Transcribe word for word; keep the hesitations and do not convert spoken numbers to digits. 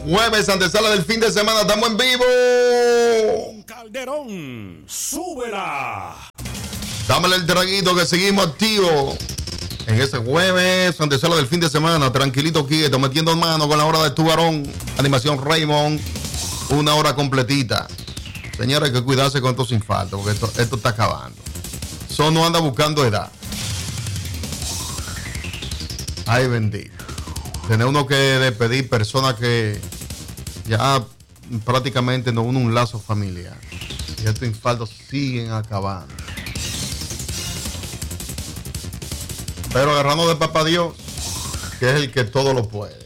jueves, antesala del fin de semana, estamos en vivo. Calderón, súbela. Dámele el traguito que seguimos activos. En ese jueves, antesala del fin de semana, tranquilito quieto, metiendo mano con la hora de tu varón. Animación Raymond, una hora completita. Señores, hay que cuidarse con estos infartos, porque esto, esto está acabando. Eso no anda buscando edad. Ay, bendito. Tener uno que despedir personas que ya prácticamente no unen un lazo familiar. Y estos infartos siguen acabando. Pero agarrando de papá Dios, que es el que todo lo puede.